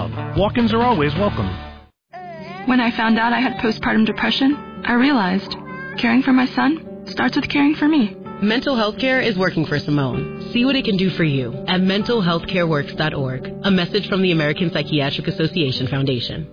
love. Walk-ins are always welcome. When I found out I had postpartum depression, I realized caring for my son starts with caring for me. Mental health care is working for Simone. See what it can do for you at mentalhealthcareworks.org. A message from the American Psychiatric Association Foundation.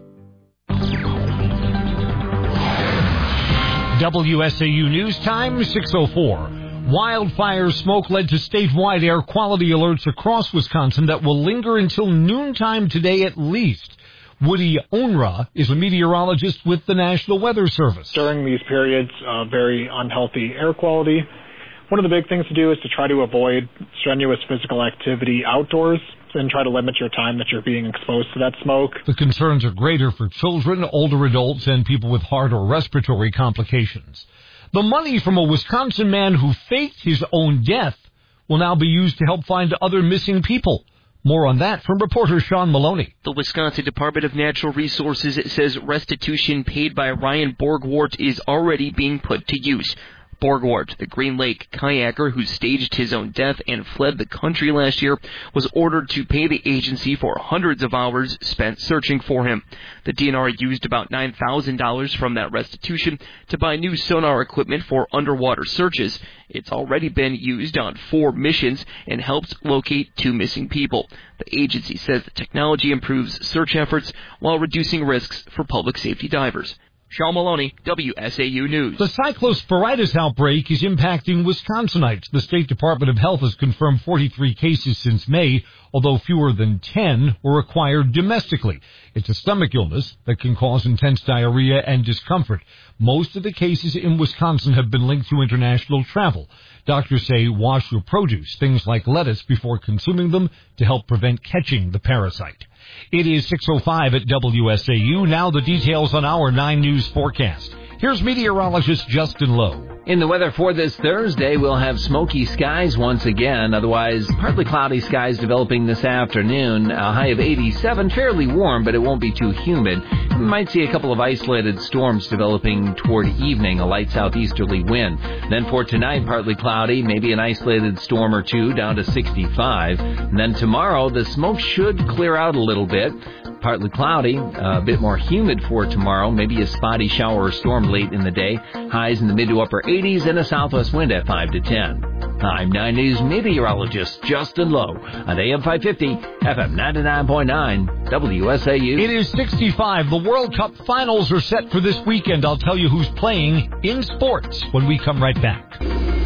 WSAU News Time, 6:04. Wildfire smoke led to statewide air quality alerts across Wisconsin that will linger until noontime today at least. Woody Onra is a meteorologist with the National Weather Service. During these periods of very unhealthy air quality, one of the big things to do is to try to avoid strenuous physical activity outdoors and try to limit your time that you're being exposed to that smoke. The concerns are greater for children, older adults, and people with heart or respiratory complications. The money from a Wisconsin man who faked his own death will now be used to help find other missing people. More on that from reporter Sean Maloney. The Wisconsin Department of Natural Resources says restitution paid by Ryan Borgwart is already being put to use. Borgwart, the Green Lake kayaker who staged his own death and fled the country last year, was ordered to pay the agency for hundreds of hours spent searching for him. The DNR used about $9,000 from that restitution to buy new sonar equipment for underwater searches. It's already been used on 4 missions and helped locate 2 missing people. The agency says the technology improves search efforts while reducing risks for public safety divers. Sean Maloney, WSAU News. The cyclosporitis outbreak is impacting Wisconsinites. The State Department of Health has confirmed 43 cases since May, although fewer than 10 were acquired domestically. It's a stomach illness that can cause intense diarrhea and discomfort. Most of the cases in Wisconsin have been linked to international travel. Doctors say wash your produce, things like lettuce, before consuming them to help prevent catching the parasite. It is 6:05 at WSAU. Now the details on our 9 News forecast. Here's meteorologist Justin Lowe. In the weather for this Thursday, we'll have smoky skies once again. Otherwise, partly cloudy skies developing this afternoon. A high of 87, fairly warm, but it won't be too humid. We might see a couple of isolated storms developing toward evening, a light southeasterly wind. Then for tonight, partly cloudy, maybe an isolated storm or two, down to 65. And then tomorrow, the smoke should clear out a little bit. Partly cloudy, a bit more humid for tomorrow, maybe a spotty shower or storm late in the day. Highs in the mid to upper 80s and a southwest wind at 5 to 10. I'm 9 News meteorologist Justin Lowe on AM 550, FM 99.9, WSAU. It is 65. The World Cup finals are set for this weekend. I'll tell you who's playing in sports when we come right back.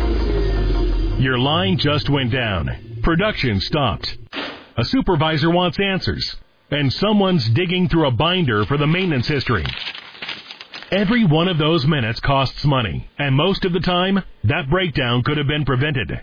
Your line just went down. Production stopped. A supervisor wants answers. And someone's digging through a binder for the maintenance history. Every one of those minutes costs money, and most of the time, that breakdown could have been prevented.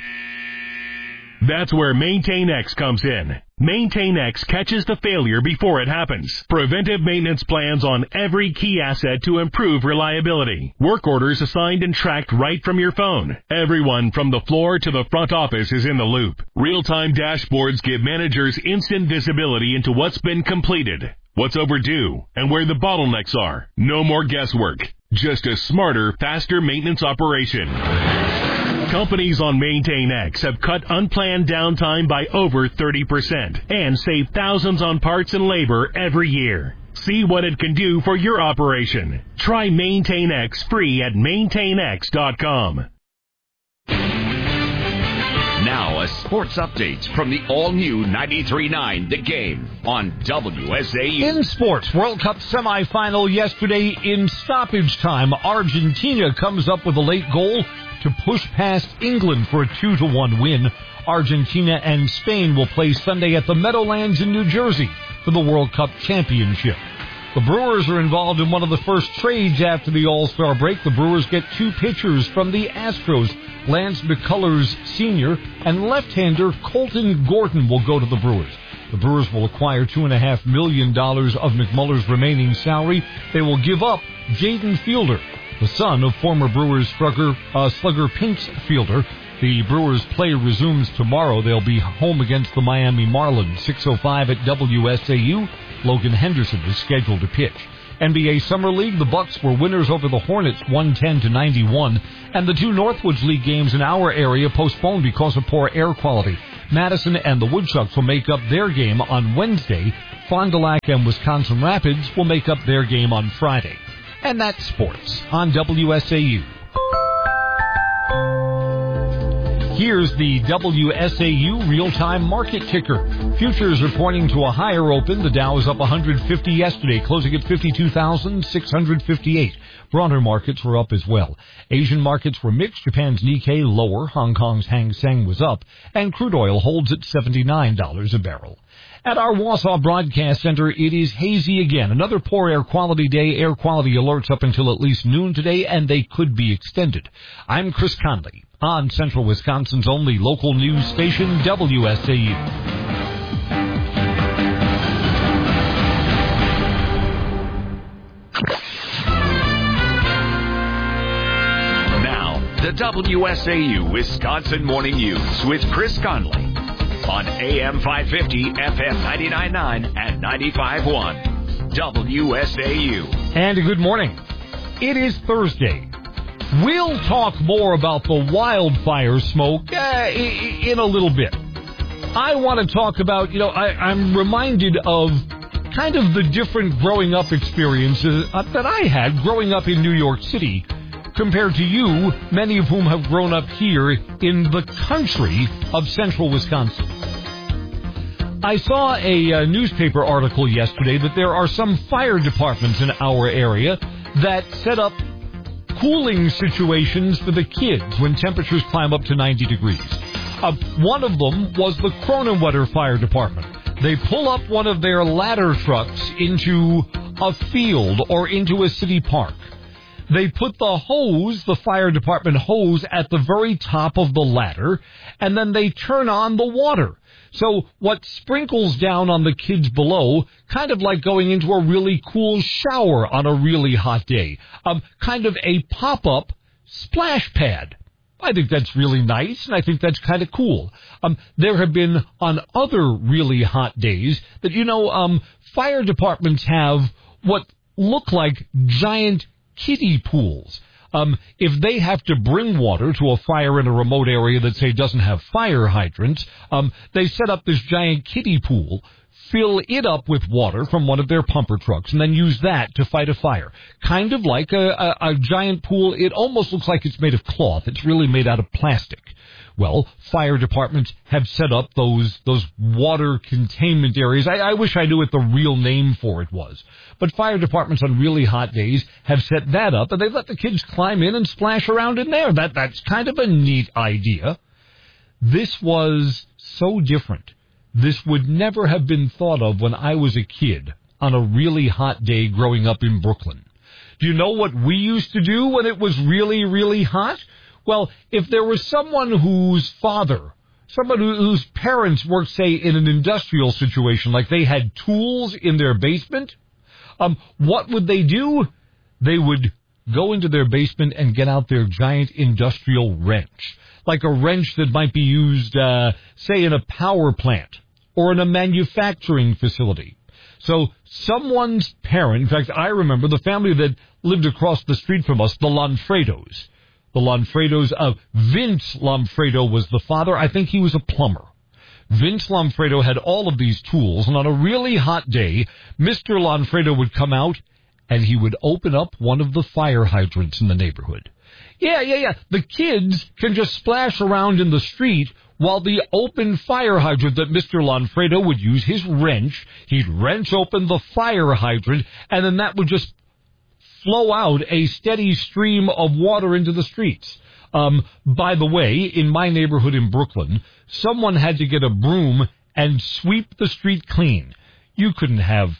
That's where MaintainX comes in. MaintainX catches the failure before it happens. Preventive maintenance plans on every key asset to improve reliability. Work orders assigned and tracked right from your phone. Everyone from the floor to the front office is in the loop. Real-time dashboards give managers instant visibility into what's been completed, what's overdue, and where the bottlenecks are. No more guesswork. Just a smarter, faster maintenance operation. Companies on MaintainX have cut unplanned downtime by over 30% and save thousands on parts and labor every year. See what it can do for your operation. Try MaintainX free at maintainx.com. Now a sports update from the all-new 93.9 The Game on WSAU. In sports, World Cup semifinal yesterday in stoppage time. Argentina comes up with a late goal to push past England for a 2-1 win. Argentina and Spain will play Sunday at the Meadowlands in New Jersey for the World Cup Championship. The Brewers are involved in one of the first trades after the All-Star break. The Brewers get 2 pitchers from the Astros. Lance McCullers Sr. and left-hander Colton Gordon will go to the Brewers. The Brewers will acquire $2.5 million of McMuller's remaining salary. They will give up Jaden Fielder, the son of former Brewers slugger Pinks Fielder. The Brewers play resumes tomorrow. They'll be home against the Miami Marlins. 6:05 at WSAU. Logan Henderson is scheduled to pitch. NBA Summer League, the Bucks were winners over the Hornets 110-91, and the 2 Northwoods League games in our area postponed because of poor air quality. Madison and the Woodchucks will make up their game on Wednesday. Fond du Lac and Wisconsin Rapids will make up their game on Friday. And that's sports on WSAU. Here's the WSAU real-time market ticker. Futures are pointing to a higher open. The Dow is up 150 yesterday, closing at 52,658. Broader markets were up as well. Asian markets were mixed. Japan's Nikkei lower. Hong Kong's Hang Seng was up. And crude oil holds at $79 a barrel. At our Wausau Broadcast Center, it is hazy again. Another poor air quality day. Air quality alerts up until at least noon today, and they could be extended. I'm Chris Conley on Central Wisconsin's only local news station, WSAU. Now, the WSAU Wisconsin Morning News with Chris Conley on AM 550, FM 99.9, and 95.1. WSAU. And a good morning. It is Thursday. We'll talk more about the wildfire smoke in a little bit. I want to talk about, I'm reminded of kind of the different growing up experiences that I had growing up in New York City compared to you, many of whom have grown up here in the country of central Wisconsin. I saw a newspaper article yesterday that there are some fire departments in our area that set up cooling situations for the kids when temperatures climb up to 90 degrees. One of them was the Cronenwetter Fire Department. They pull up one of their ladder trucks into a field or into a city park. They put the hose, the fire department hose, at the very top of the ladder, and then they turn on the water. So what sprinkles down on the kids below, kind of like going into a really cool shower on a really hot day. Kind of a pop-up splash pad. I think that's really nice, and I think that's kind of cool. There have been on other really hot days that, fire departments have what look like giant kiddie pools. If they have to bring water to a fire in a remote area that, say, doesn't have fire hydrants, they set up this giant kiddie pool, fill it up with water from one of their pumper trucks, and then use that to fight a fire. Kind of like a giant pool. It almost looks like it's made of cloth. It's really made out of plastic. Well, fire departments have set up those water containment areas. I wish I knew what the real name for it was. But fire departments on really hot days have set that up, and they've let the kids climb in and splash around in there. That's kind of a neat idea. This was so different. This would never have been thought of when I was a kid on a really hot day growing up in Brooklyn. Do you know what we used to do when it was really, really hot? Well, if there was someone whose father, someone whose parents worked, say, in an industrial situation, like they had tools in their basement, what would they do? They would go into their basement and get out their giant industrial wrench, like a wrench that might be used, say, in a power plant or in a manufacturing facility. So someone's parent, in fact, I remember the family that lived across the street from us, the Lanfredos. The Lanfredos of Vince Lanfredo was the father. I think he was a plumber. Vince Lanfredo had all of these tools, and on a really hot day, Mr. Lanfredo would come out, and he would open up one of the fire hydrants in the neighborhood. Yeah. The kids can just splash around in the street while the open fire hydrant that Mr. Lanfredo would use his wrench, he'd wrench open the fire hydrant, and then that would just flow out a steady stream of water into the streets. By the way, in my neighborhood in Brooklyn, someone had to get a broom and sweep the street clean. You couldn't have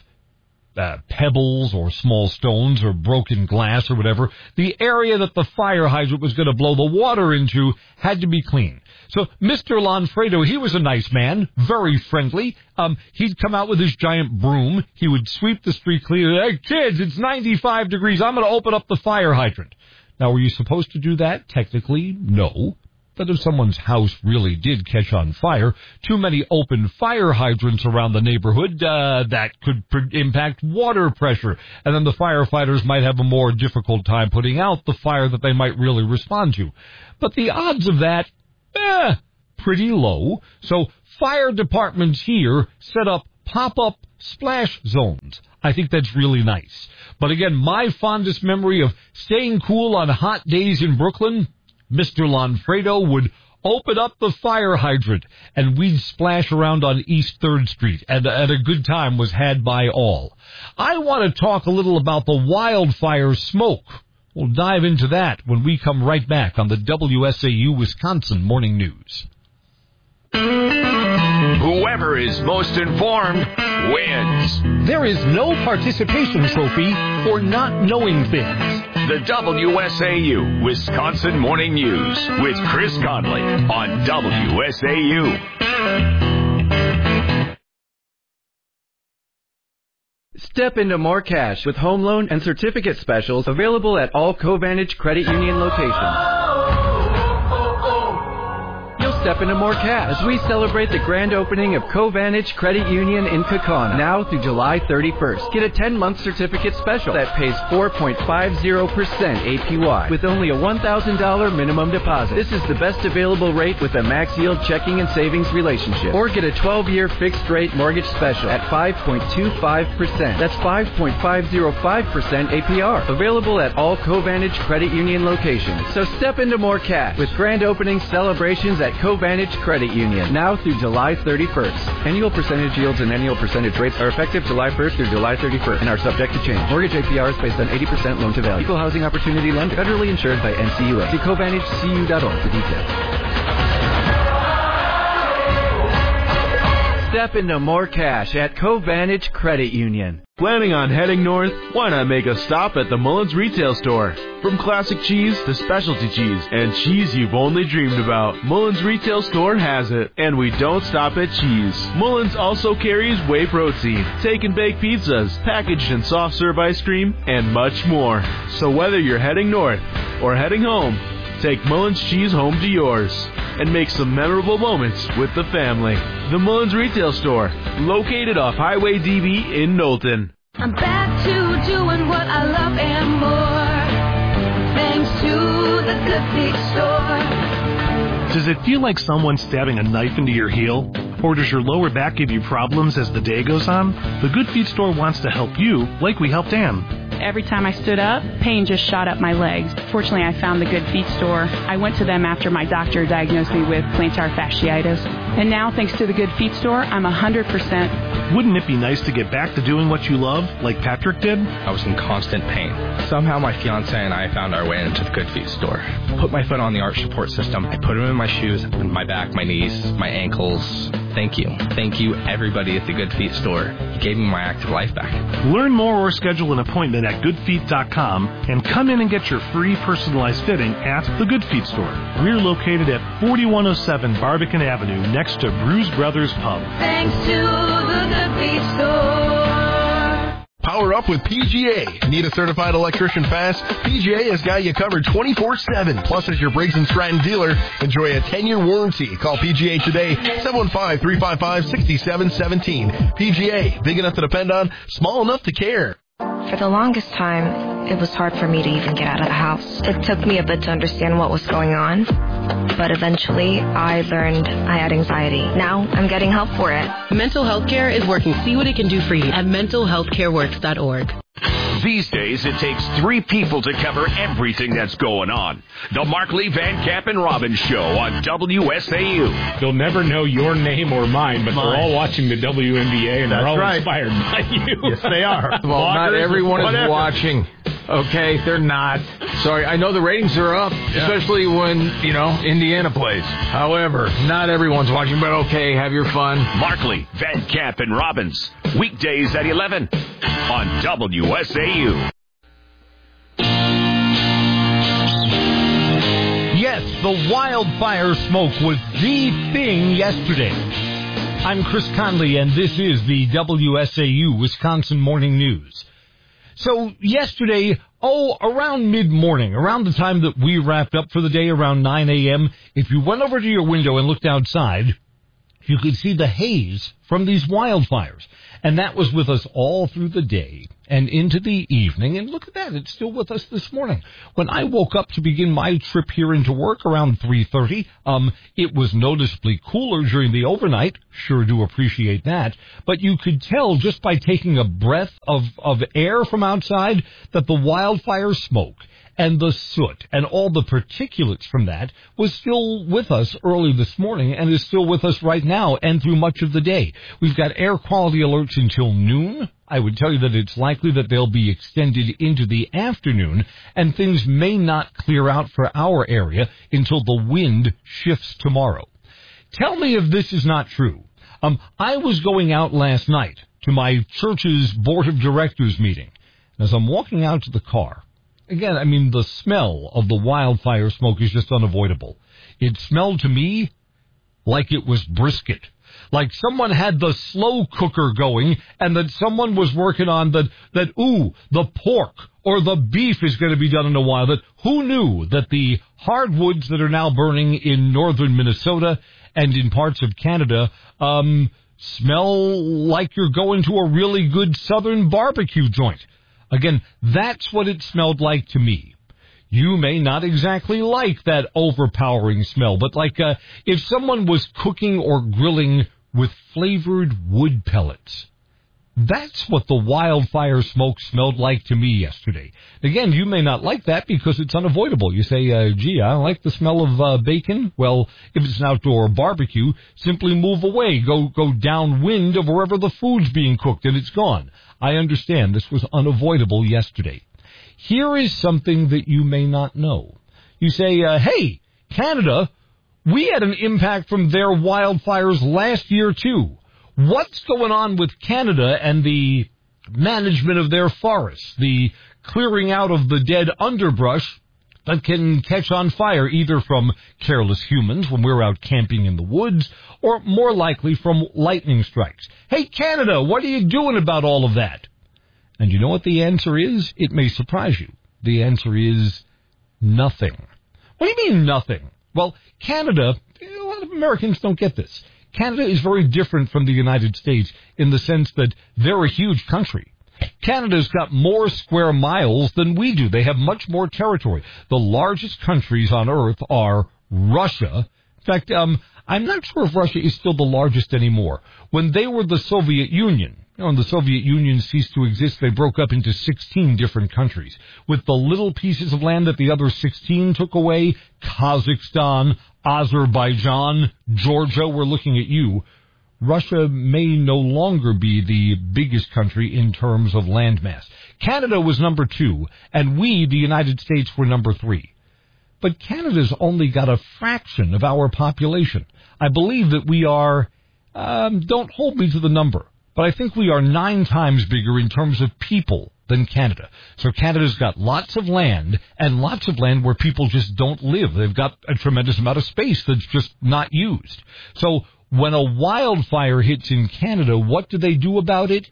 pebbles or small stones or broken glass or whatever. The area that the fire hydrant was going to blow the water into had to be clean. So Mr. Lanfredo, he was a nice man, very friendly. He'd come out with his giant broom. He would sweep the street clean. Hey, kids, it's 95 degrees. I'm going to open up the fire hydrant. Now, were you supposed to do that? Technically, no. But if someone's house really did catch on fire, too many open fire hydrants around the neighborhood, that could impact water pressure. And then the firefighters might have a more difficult time putting out the fire that they might really respond to. But the odds of that, pretty low. So fire departments here set up pop-up splash zones. I think that's really nice. But again, my fondest memory of staying cool on hot days in Brooklyn, Mr. Lanfredo would open up the fire hydrant, and we'd splash around on East 3rd Street, and a good time was had by all. I want to talk a little about the wildfire smoke. We'll dive into that when we come right back on the WSAU Wisconsin Morning News. Whoever is most informed wins. There is no participation trophy for not knowing things. The WSAU Wisconsin Morning News with Chris Conley on WSAU. Step into more cash with home loan and certificate specials available at all Covantage Credit Union locations. Step into more cash as we celebrate the grand opening of Covantage Credit Union in Kaukauna now through July 31st. Get a 10-month certificate special that pays 4.50% APY with only a $1,000 minimum deposit. This is the best available rate with a max yield checking and savings relationship. Or get a 12-year fixed rate mortgage special at 5.25%. That's 5.505% APR. Available at all Covantage Credit Union locations. So step into more cash with grand opening celebrations at Covantage Credit Union, now through July 31st. Annual percentage yields and annual percentage rates are effective July 1st through July 31st and are subject to change. Mortgage APR is based on 80% loan to value. Equal housing opportunity lender. Federally insured by NCUA. See CovantageCU.org for details. Step into more cash at Covantage Credit Union. Planning on heading north? Why not make a stop at the Mullins Retail Store? From classic cheese to specialty cheese and cheese you've only dreamed about, Mullins Retail Store has it. And we don't stop at cheese. Mullins also carries whey protein, take and bake pizzas, packaged and soft serve ice cream, and much more. So whether you're heading north or heading home, take Mullins cheese home to yours and make some memorable moments with the family. The Mullins Retail Store, located off Highway DB in Knowlton. I'm back to doing what I love and more, thanks to the Good Feet Store. Does it feel like someone's stabbing a knife into your heel? Or does your lower back give you problems as the day goes on? The Good Feet Store wants to help you, like we helped Ann. Every time I stood up, pain just shot up my legs. Fortunately, I found the Good Feet Store. I went to them after my doctor diagnosed me with plantar fasciitis. And now, thanks to the Good Feet Store, I'm 100%. Wouldn't it be nice to get back to doing what you love, like Patrick did? I was in constant pain. Somehow my fiance and I found our way into the Good Feet Store. Put my foot on the arch support system. I put them in my shoes, my back, my knees, my ankles. Thank you. Thank you, everybody at the Good Feet Store. You gave me my active life back. Learn more or schedule an appointment at goodfeet.com and come in and get your free personalized fitting at the Good Feet Store. We're located at 4107 Barbican Avenue next to Bruise Brothers Pub. Thanks to the Good Feet Store. Power up with PGA. Need a certified electrician fast? PGA has got you covered 24/7. Plus, as your Briggs & Stratton dealer, enjoy a 10-year warranty. Call PGA today, 715-355-6717. PGA, big enough to depend on, small enough to care. For the longest time, it was hard for me to even get out of the house. It took me a bit to understand what was going on, but eventually I learned I had anxiety. Now I'm getting help for it. Mental health care is working. See what it can do for you at mentalhealthcareworks.org. These days, it takes 3 people to cover everything that's going on. The Markley, Van Camp, and Robbins Show on WSAU. They'll never know your name or mine, but they're all watching the WNBA, and they're all inspired by you. Yes, they are. Well, not everyone is watching. Okay, they're not. Sorry, I know the ratings are up, especially when, Indiana plays. However, not everyone's watching, but okay, have your fun. Markley, Van Camp, and Robbins. Weekdays at 11 on WSAU. Yes, the wildfire smoke was the thing yesterday. I'm Chris Conley, and this is the WSAU Wisconsin Morning News. So yesterday, around mid-morning, around the time that we wrapped up for the day, around 9 a.m., if you went over to your window and looked outside, you could see the haze from these wildfires. And that was with us all through the day and into the evening. And look at that, it's still with us this morning. When I woke up to begin my trip here into work around 3:30, it was noticeably cooler during the overnight. Sure do appreciate that. But you could tell just by taking a breath of air from outside that the wildfire smoke and the soot and all the particulates from that was still with us early this morning and is still with us right now and through much of the day. We've got air quality alerts until noon. I would tell you that it's likely that they'll be extended into the afternoon, and things may not clear out for our area until the wind shifts tomorrow. Tell me if this is not true. I was going out last night to my church's board of directors meeting. As I'm walking out to the car, again, I mean, the smell of the wildfire smoke is just unavoidable. It smelled to me like it was brisket, like someone had the slow cooker going and that someone was working on the pork or the beef is going to be done in a while. That who knew that the hardwoods that are now burning in northern Minnesota and in parts of Canada smell like you're going to a really good southern barbecue joint. Again, that's what it smelled like to me. You may not exactly like that overpowering smell, but like if someone was cooking or grilling with flavored wood pellets. That's what the wildfire smoke smelled like to me yesterday. Again, you may not like that because it's unavoidable. You say, gee, I don't like the smell of bacon. Well, if it's an outdoor barbecue, simply move away. Go downwind of wherever the food's being cooked, and it's gone. I understand this was unavoidable yesterday. Here is something that you may not know. You say, hey, Canada, we had an impact from their wildfires last year, too. What's going on with Canada and the management of their forests, the clearing out of the dead underbrush that can catch on fire either from careless humans when we're out camping in the woods or more likely from lightning strikes? Hey, Canada, what are you doing about all of that? And you know what the answer is? It may surprise you. The answer is nothing. What do you mean nothing? Well, Canada, a lot of Americans don't get this. Canada is very different from the United States in the sense that they're a huge country. Canada's got more square miles than we do. They have much more territory. The largest countries on Earth are Russia. In fact, I'm not sure if Russia is still the largest anymore. When they were the Soviet Union, when the Soviet Union ceased to exist, they broke up into 16 different countries. With the little pieces of land that the other 16 took away, Kazakhstan, Azerbaijan, Georgia, we're looking at you. Russia may no longer be the biggest country in terms of landmass. Canada was number 2, and we, the United States, were number 3. But Canada's only got a fraction of our population. I believe that we are, don't hold me to the number, but I think we are 9 times bigger in terms of people than Canada. So Canada's got lots of land, and lots of land where people just don't live. They've got a tremendous amount of space that's just not used. So when a wildfire hits in Canada, what do they do about it?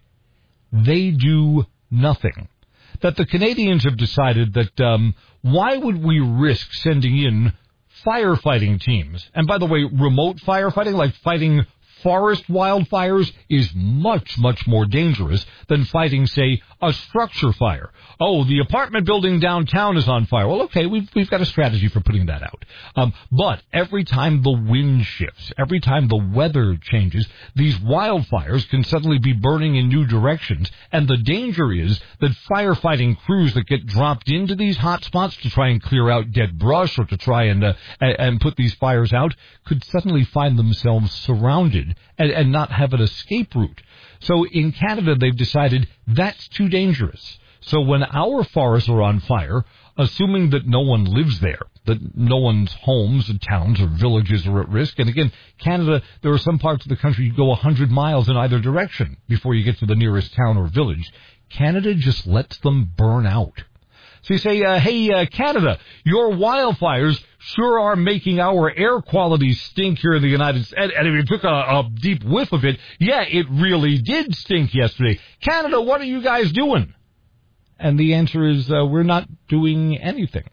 They do nothing. That the Canadians have decided that why would we risk sending in firefighting teams? And by the way, remote firefighting, like fighting forest wildfires, is much, much more dangerous than fighting, say, a structure fire. Oh, the apartment building downtown is on fire. Well, okay, we've got a strategy for putting that out. But every time the wind shifts, every time the weather changes, these wildfires can suddenly be burning in new directions. And the danger is that firefighting crews that get dropped into these hot spots to try and clear out dead brush or to try and put these fires out could suddenly find themselves surrounded and not have an escape route. So in Canada, they've decided that's too dangerous. So when our forests are on fire, assuming that no one lives there, that no one's homes and towns or villages are at risk, and again, Canada, there are some parts of the country you go 100 miles in either direction before you get to the nearest town or village. Canada just lets them burn out. So you say, hey, Canada, your wildfires sure are making our air quality stink here in the United States. And if you took a deep whiff of it, yeah, it really did stink yesterday. Canada, what are you guys doing? And the answer is, we're not doing anything.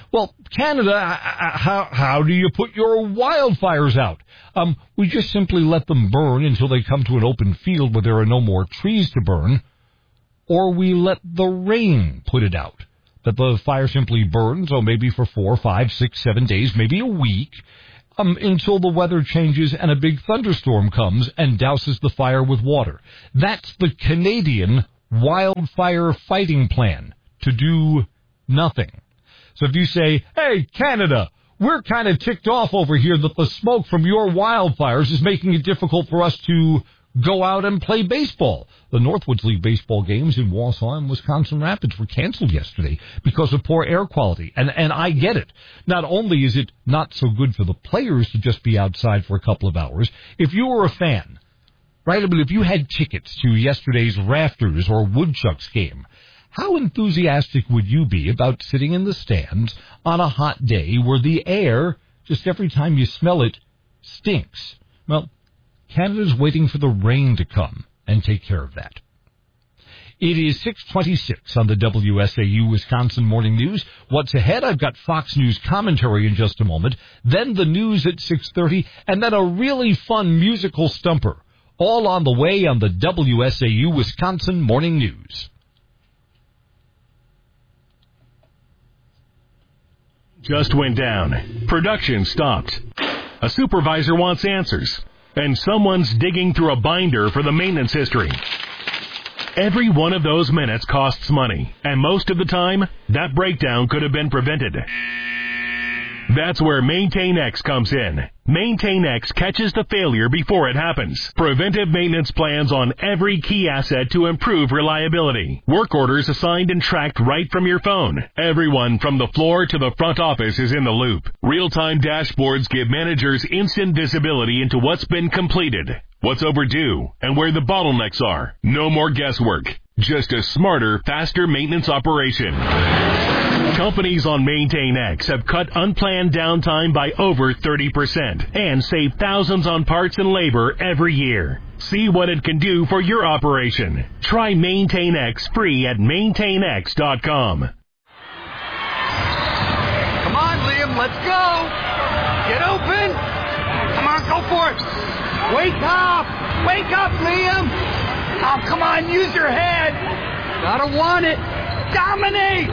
Well, Canada, how do you put your wildfires out? We just simply let them burn until they come to an open field where there are no more trees to burn, or we let the rain put it out. That the fire simply burns, maybe for 4, 5, 6, 7 days, maybe a week, until the weather changes and a big thunderstorm comes and douses the fire with water. That's the Canadian wildfire fighting plan, to do nothing. So if you say, hey, Canada, we're kind of ticked off over here that the smoke from your wildfires is making it difficult for us to go out and play baseball. The Northwoods League baseball games in Wausau and Wisconsin Rapids were canceled yesterday because of poor air quality. And I get it. Not only is it not so good for the players to just be outside for a couple of hours, if you were a fan, right, I mean, if you had tickets to yesterday's Rafters or Woodchucks game, how enthusiastic would you be about sitting in the stands on a hot day where the air, just every time you smell it, stinks? Well, Canada's waiting for the rain to come and take care of that. It is 6:26 on the WSAU Wisconsin Morning News. What's ahead? I've got Fox News commentary in just a moment, then the news at 6:30, and then a really fun musical stumper. All on the way on the WSAU Wisconsin Morning News. Just went down. Production stopped. A supervisor wants answers. And someone's digging through a binder for the maintenance history. Every one of those minutes costs money, and most of the time, that breakdown could have been prevented. That's where MaintainX comes in. MaintainX catches the failure before it happens. Preventive maintenance plans on every key asset to improve reliability. Work orders assigned and tracked right from your phone. Everyone from the floor to the front office is in the loop. Real-time dashboards give managers instant visibility into what's been completed, what's overdue, and where the bottlenecks are. No more guesswork. Just a smarter, faster maintenance operation. Companies on MaintainX have cut unplanned downtime by over 30% and save thousands on parts and labor every year. See what it can do for your operation. Try MaintainX free at maintainx.com. Come on, Liam, let's go. Get open. Come on, go for it. Wake up. Wake up, Liam. Oh, come on, use your head. Gotta want it. Dominate.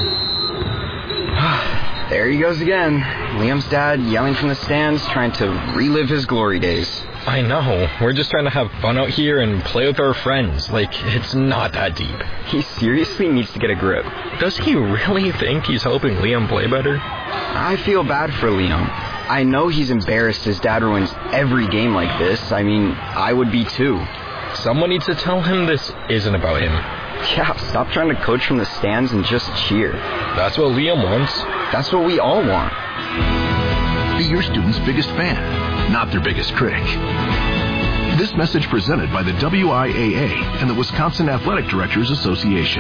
There he goes again. Liam's dad yelling from the stands, trying to relive his glory days. I know. We're just trying to have fun out here and play with our friends. Like, it's not that deep. He seriously needs to get a grip. Does he really think he's helping Liam play better? I feel bad for Liam. I know he's embarrassed his dad ruins every game like this. I mean, I would be too. Someone needs to tell him this isn't about him. Yeah, stop trying to coach from the stands and just cheer. That's what Liam wants. That's what we all want. Be your student's biggest fan, not their biggest critic. This message presented by the WIAA and the Wisconsin Athletic Directors Association.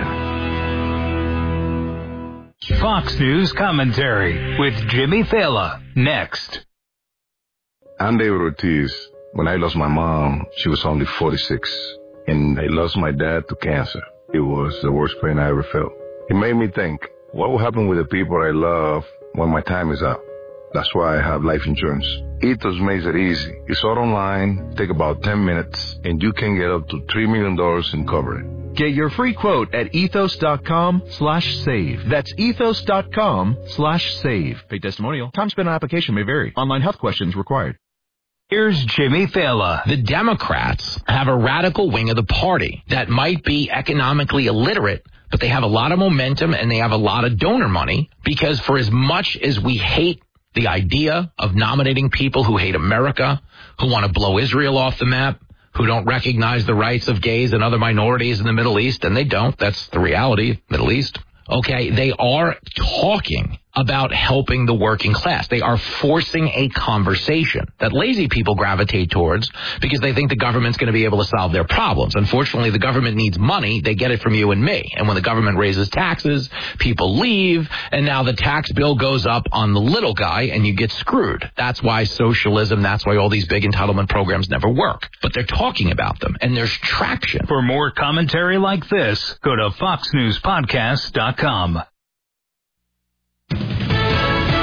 Fox News commentary with Jimmy Fela next. I'm David Ortiz. When I lost my mom, she was only 46, and I lost my dad to cancer. It was the worst pain I ever felt. It made me think, what will happen with the people I love when my time is up? That's why I have life insurance. Ethos makes it easy. It's all online, take about 10 minutes, and you can get up to $3 million in coverage. Get your free quote at ethos.com/save. That's ethos.com/save. Paid testimonial. Time spent on application may vary. Online health questions required. Here's Jimmy Fela. The Democrats have a radical wing of the party that might be economically illiterate, but they have a lot of momentum and they have a lot of donor money, because for as much as we hate the idea of nominating people who hate America, who want to blow Israel off the map, who don't recognize the rights of gays and other minorities in the Middle East, and they don't. That's the reality, Middle East. Okay, they are talking about helping the working class. They are forcing a conversation that lazy people gravitate towards because they think the government's going to be able to solve their problems. Unfortunately, the government needs money. They get it from you and me. And when the government raises taxes, people leave, and now the tax bill goes up on the little guy, and you get screwed. That's why socialism, that's why all these big entitlement programs never work. But they're talking about them, and there's traction. For more commentary like this, go to foxnewspodcast.com.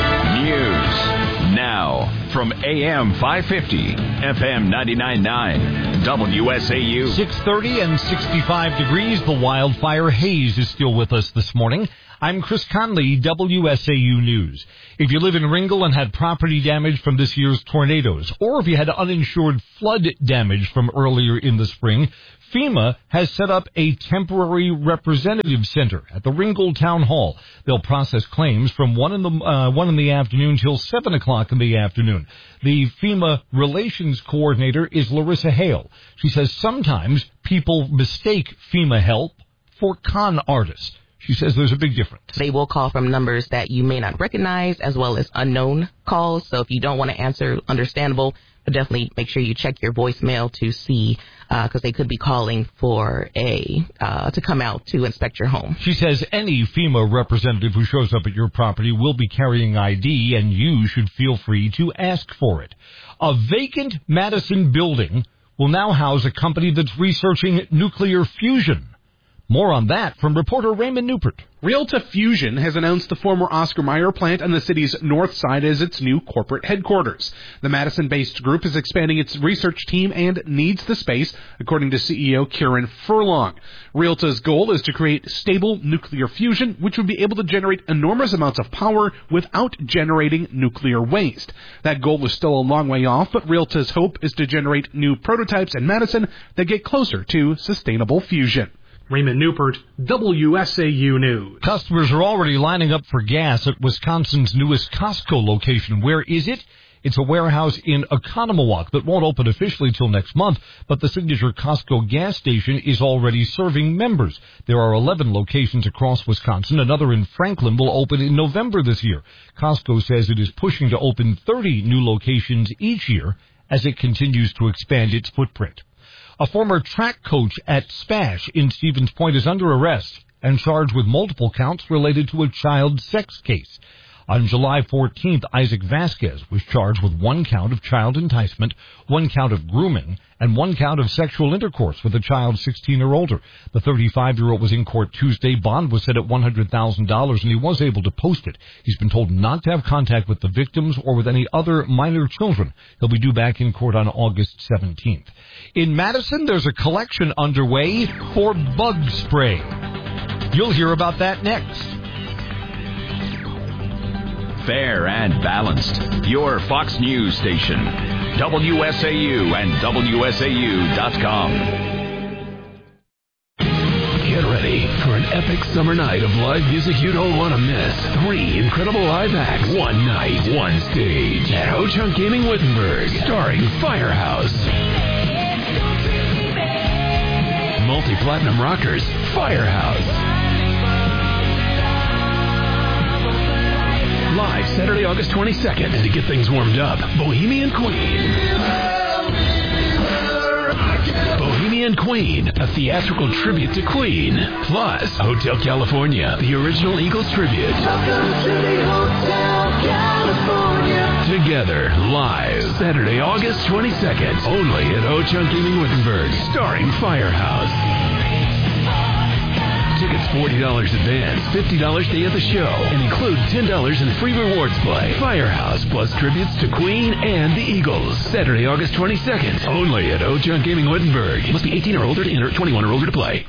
from AM 550, FM 99.9, WSAU. 6:30 and 65 degrees. The wildfire haze is still with us this morning. I'm Chris Conley, WSAU News. If you live in Ringgold and had property damage from this year's tornadoes, or if you had uninsured flood damage from earlier in the spring, FEMA has set up a temporary representative center at the Ringgold Town Hall. They'll process claims from 1 in the afternoon till 7 o'clock in the afternoon. The FEMA Relations Coordinator is Larissa Hale. She says sometimes people mistake FEMA help for con artists. She says there's a big difference. They will call from numbers that you may not recognize as well as unknown calls. So if you don't want to answer, understandable, but definitely make sure you check your voicemail to see, because they could be calling for to come out to inspect your home. She says any FEMA representative who shows up at your property will be carrying ID, and you should feel free to ask for it. A vacant Madison building will now house a company that's researching nuclear fusion. More on that from reporter Raymond Newport. Realta Fusion has announced the former Oscar Mayer plant on the city's north side as its new corporate headquarters. The Madison-based group is expanding its research team and needs the space, according to CEO Kieran Furlong. Realta's goal is to create stable nuclear fusion, which would be able to generate enormous amounts of power without generating nuclear waste. That goal is still a long way off, but Realta's hope is to generate new prototypes in Madison that get closer to sustainable fusion. Raymond Newport, WSAU News. Customers are already lining up for gas at Wisconsin's newest Costco location. Where is it? It's a warehouse in Oconomowoc that won't open officially till next month, but the signature Costco gas station is already serving members. There are 11 locations across Wisconsin. Another in Franklin will open in November this year. Costco says it is pushing to open 30 new locations each year as it continues to expand its footprint. A former track coach at Spash in Stevens Point is under arrest and charged with multiple counts related to a child sex case. On July 14th, Isaac Vasquez was charged with 1 count of child enticement, 1 count of grooming, and 1 count of sexual intercourse with a child 16 or older. The 35-year-old was in court Tuesday. Bond was set at $100,000, and he was able to post it. He's been told not to have contact with the victims or with any other minor children. He'll be due back in court on August 17th. In Madison, there's a collection underway for bug spray. You'll hear about that next. Fair and balanced. Your Fox News station. WSAU and WSAU.com. Get ready for an epic summer night of live music you don't want to miss. 3 incredible live acts. 1 night, 1 stage. At Ho-Chunk Gaming Wittenberg. Starring Firehouse. Multi-platinum rockers. Firehouse. Live Saturday, August 22nd. And to get things warmed up, Bohemian Queen. Bohemian Queen, a theatrical tribute to Queen. Plus, Hotel California, the original Eagles tribute. Welcome to the Hotel California. Together, live, Saturday, August 22nd. Only at Ho-Chunk Gaming Wittenberg. Starring Firehouse. Tickets $40 advance, $50 day of the show, and include $10 in free rewards play. Firehouse plus tributes to Queen and the Eagles. Saturday, August 22nd. Only at Ho-Chunk Gaming Wittenberg. Must be 18 or older to enter, 21 or older to play.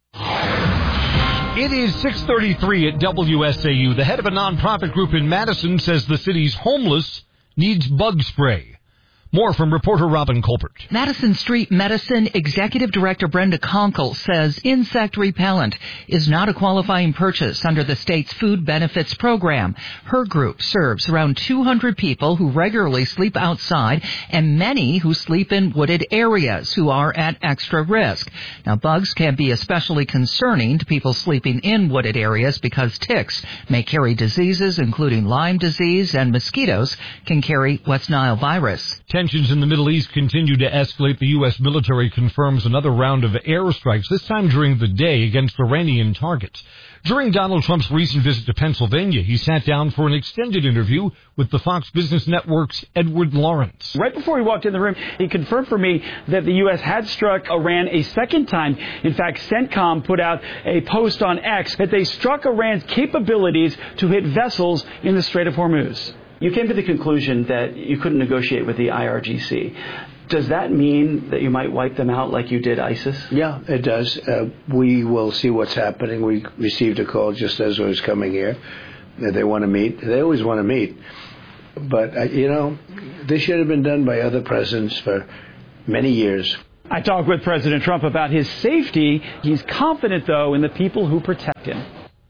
It is 6:33 at WSAU. The head of a nonprofit group in Madison says the city's homeless needs bug spray. More from reporter Robin Colbert. Madison Street Medicine Executive Director Brenda Conkle says insect repellent is not a qualifying purchase under the state's food benefits program. Her group serves around 200 people who regularly sleep outside and many who sleep in wooded areas who are at extra risk. Now, bugs can be especially concerning to people sleeping in wooded areas because ticks may carry diseases including Lyme disease, and mosquitoes can carry West Nile virus. Tensions in the Middle East continue to escalate. The U.S. military confirms another round of airstrikes, this time during the day, against Iranian targets. During Donald Trump's recent visit to Pennsylvania, he sat down for an extended interview with the Fox Business Network's Edward Lawrence. Right before he walked in the room, he confirmed for me that the U.S. had struck Iran a second time. In fact, CENTCOM put out a post on X that they struck Iran's capabilities to hit vessels in the Strait of Hormuz. You came to the conclusion that you couldn't negotiate with the IRGC. Does that mean that you might wipe them out like you did ISIS? Yeah, it does. We will see what's happening. We received a call just as I was coming here. They want to meet. They always want to meet. But, this should have been done by other presidents for many years. I talked with President Trump about his safety. He's confident, though, in the people who protect him.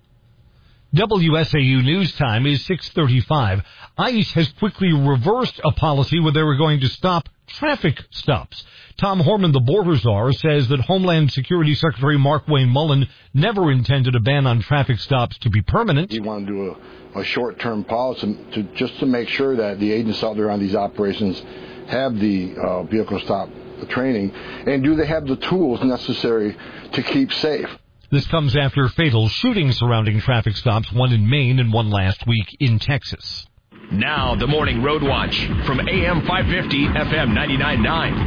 WSAU News Time is 6:35. ICE has quickly reversed a policy where they were going to stop traffic stops. Tom Horman, the border czar, says that Homeland Security Secretary Mark Wayne Mullen never intended a ban on traffic stops to be permanent. He wanted to do a short-term policy to make sure that the agents out there on these operations have the vehicle stop training, and do they have the tools necessary to keep safe. This comes after fatal shootings surrounding traffic stops, one in Maine and one last week in Texas. Now, the Morning Road Watch from AM 550, FM 99.9,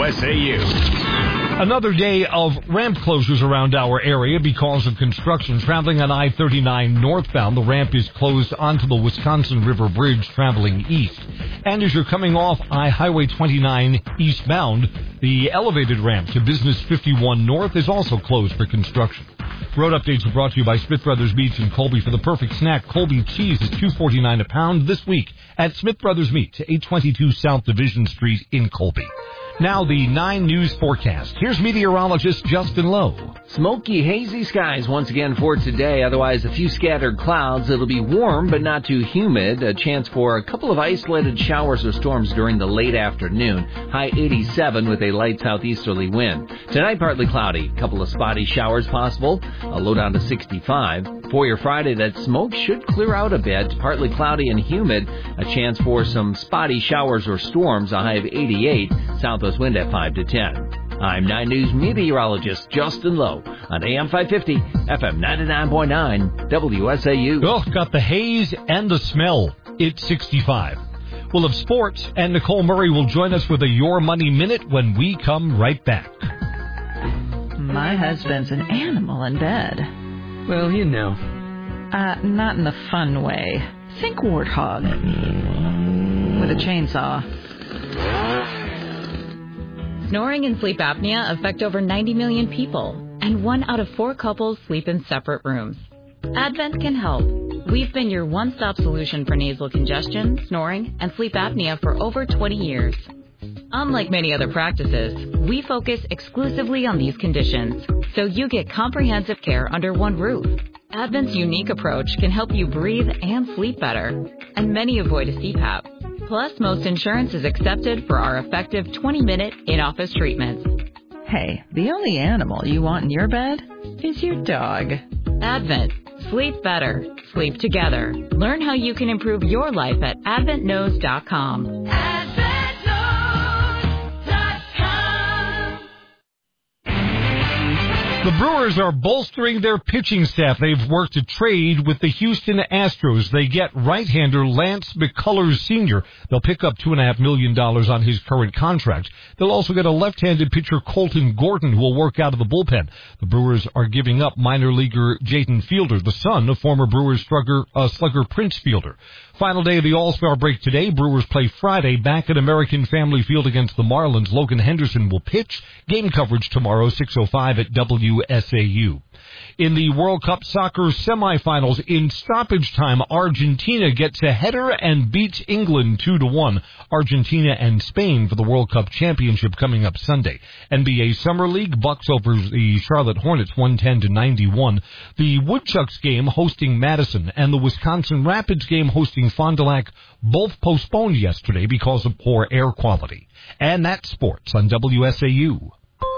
WSAU. Another day of ramp closures around our area because of construction. Traveling on I-39 northbound, the ramp is closed onto the Wisconsin River Bridge traveling east. And as you're coming off I-Highway 29 eastbound, the elevated ramp to Business 51 North is also closed for construction. Road updates are brought to you by Smith Brothers Meats in Colby. For the perfect snack, Colby cheese is $2.49 a pound this week at Smith Brothers Meats, 822 South Division Street in Colby. Now the 9 News forecast. Here's meteorologist Justin Lowe. Smoky, hazy skies once again for today. Otherwise, a few scattered clouds. It'll be warm but not too humid. A chance for a couple of isolated showers or storms during the late afternoon. High 87 with a light southeasterly wind. Tonight, partly cloudy. A couple of spotty showers possible. A low down to 65. For your Friday, that smoke should clear out a bit. Partly cloudy and humid. A chance for some spotty showers or storms. A high of 88. Southwest wind at 5 to 10. I'm 9 News meteorologist Justin Lowe on AM 550, FM 99.9, WSAU. Oh, got the haze and the smell. It's 65. We'll have sports, and Nicole Murray will join us with a Your Money Minute when we come right back. My husband's an animal in bed. Well, you know. Not in the fun way. Think warthog. With a chainsaw. Snoring and sleep apnea affect over 90 million people, and 1 out of 4 couples sleep in separate rooms. Advent can help. We've been your one-stop solution for nasal congestion, snoring, and sleep apnea for over 20 years. Unlike many other practices, we focus exclusively on these conditions, so you get comprehensive care under one roof. Advent's unique approach can help you breathe and sleep better, and many avoid a CPAP. Plus, most insurance is accepted for our effective 20-minute in-office treatments. Hey, the only animal you want in your bed is your dog. Advent. Sleep better. Sleep together. Learn how you can improve your life at adventknows.com. The Brewers are bolstering their pitching staff. They've worked a trade with the Houston Astros. They get right-hander Lance McCullers Sr. They'll pick up $2.5 million on his current contract. They'll also get a left-handed pitcher, Colton Gordon, who will work out of the bullpen. The Brewers are giving up minor leaguer Jayden Fielder, the son of former Brewers slugger Prince Fielder. Final day of the All-Star break today. Brewers play Friday back at American Family Field against the Marlins. Logan Henderson will pitch. Game coverage tomorrow, 6:05 at WSAU. In the World Cup soccer semifinals, in stoppage time, Argentina gets a header and beats England 2-1. Argentina and Spain for the World Cup championship coming up Sunday. NBA Summer League, Bucks over the Charlotte Hornets 110-91. The Woodchucks game hosting Madison and the Wisconsin Rapids game hosting Fond du Lac both postponed yesterday because of poor air quality. And that's sports on WSAU.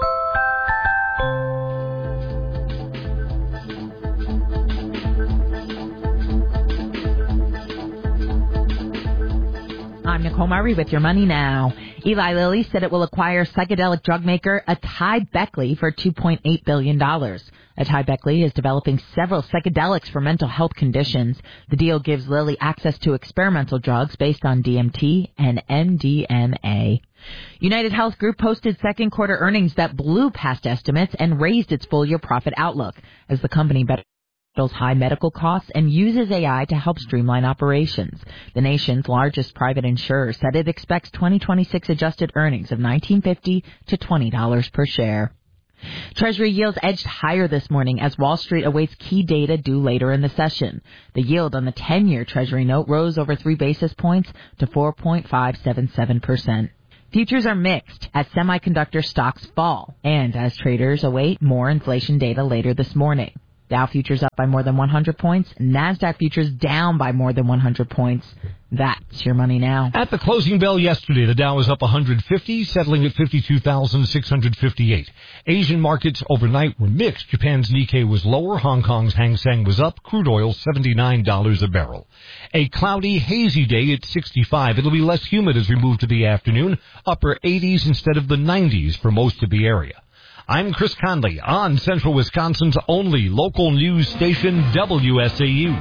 I'm Nicole Murray with Your Money Now. Eli Lilly said it will acquire psychedelic drug maker AtaiBeckley for $2.8 billion. AtaiBeckley is developing several psychedelics for mental health conditions. The deal gives Lilly access to experimental drugs based on DMT and MDMA. United Health Group posted second quarter earnings that blew past estimates and raised its full-year profit outlook as the company better Handles high medical costs and uses AI to help streamline operations. The nation's largest private insurer said it expects 2026 adjusted earnings of $19.50 to $20 per share. Treasury yields edged higher this morning as Wall Street awaits key data due later in the session. The yield on the 10-year Treasury note rose over 3 basis points to 4.577%. Futures are mixed as semiconductor stocks fall and as traders await more inflation data later this morning. Dow futures up by more than 100 points. NASDAQ futures down by more than 100 points. That's your money now. At the closing bell yesterday, the Dow was up 150, settling at 52,658. Asian markets overnight were mixed. Japan's Nikkei was lower. Hong Kong's Hang Seng was up. Crude oil, $79 a barrel. A cloudy, hazy day at 65. It'll be less humid as we move to the afternoon. Upper 80s instead of the 90s for most of the area. I'm Chris Conley on Central Wisconsin's only local news station, WSAU.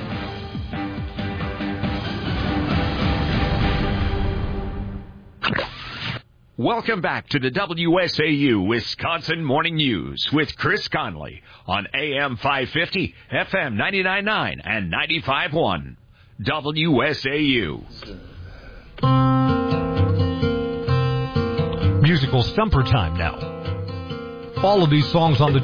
Welcome back to the WSAU Wisconsin Morning News with Chris Conley on AM 550, FM 99.9, and 95.1. WSAU. Musical stumper time now. All of these songs on the